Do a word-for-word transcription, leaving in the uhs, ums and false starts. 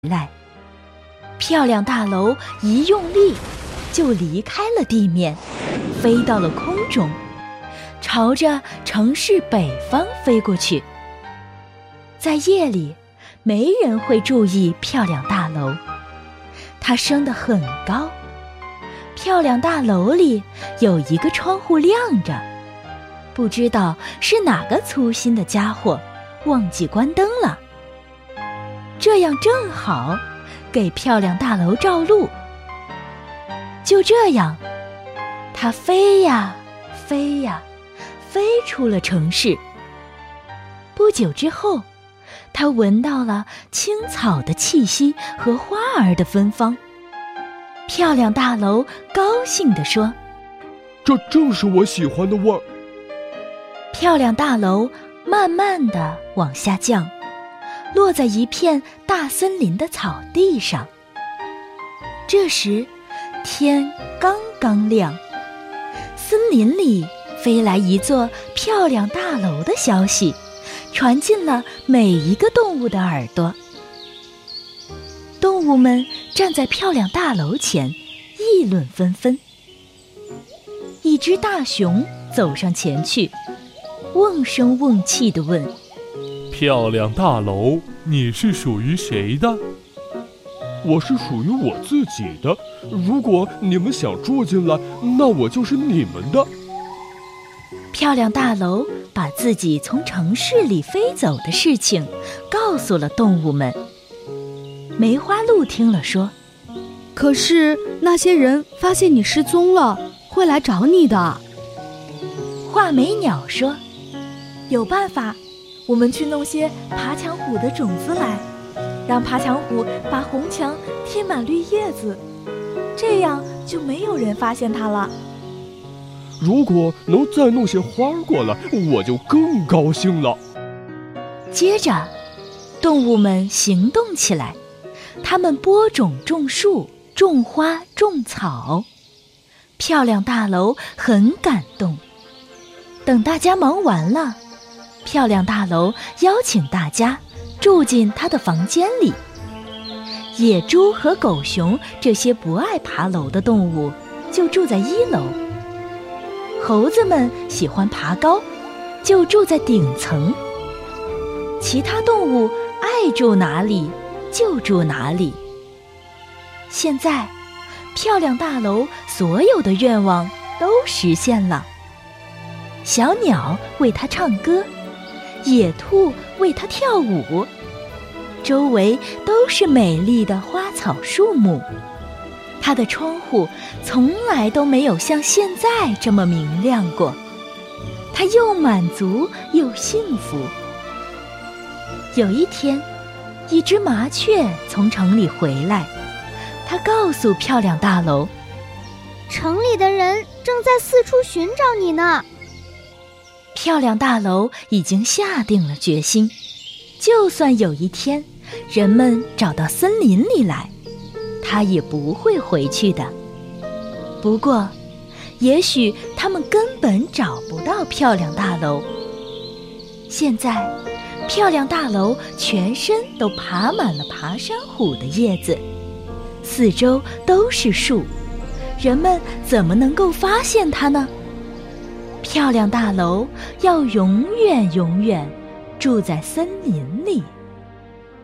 来。漂亮大楼一用力，就离开了地面，飞到了空中，朝着城市北方飞过去。在夜里，没人会注意漂亮大楼，它升得很高。漂亮大楼里有一个窗户亮着，不知道是哪个粗心的家伙忘记关灯了。这样正好给漂亮大楼照路。就这样，它飞呀飞呀，飞出了城市。不久之后，它闻到了青草的气息和花儿的芬芳。漂亮大楼高兴地说：“ 这正是我喜欢的味儿。” 漂亮大楼慢慢地往下降，落在一片大森林的草地上。这时，天刚刚亮，森林里飞来一座漂亮大楼的消息，传进了每一个动物的耳朵。动物们站在漂亮大楼前，议论纷纷。一只大熊走上前去，瓮声瓮气地问：“ 漂亮大楼，你是属于谁的？”“ 我是属于我自己的，如果你们想住进来，那我就是你们的。” 漂亮大楼把自己从城市里飞走的事情告诉了动物们。梅花鹿听了说：“ 可是那些人发现你失踪了，会来找你的。” 画眉鸟说：“ 有办法，我们去弄些爬墙虎的种子来，让爬墙虎把红墙贴满绿叶子，这样就没有人发现它了。” 如果能再弄些花儿过来，我就更高兴了。 接着，动物们行动起来，它们播种种树，种花种草。漂亮大楼很感动。等大家忙完了，漂亮大楼邀请大家住进他的房间里。野猪和狗熊这些不爱爬楼的动物就住在一楼。猴子们喜欢爬高，就住在顶层。其他动物爱住哪里就住哪里。现在，漂亮大楼所有的愿望都实现了。小鸟为它唱歌，野兔为它跳舞，周围都是美丽的花草树木。它的窗户从来都没有像现在这么明亮过，它又满足又幸福。有一天，一只麻雀从城里回来，它告诉漂亮大楼：“ 城里的人正在四处寻找你呢。” 漂亮大楼已经下定了决心，就算有一天人们找到森林里来，他也不会回去的。不过，也许他们根本找不到漂亮大楼。现在，漂亮大楼全身都爬满了爬山虎的叶子，四周都是树，人们怎么能够发现它呢？漂亮大楼要永远永远住在森林里。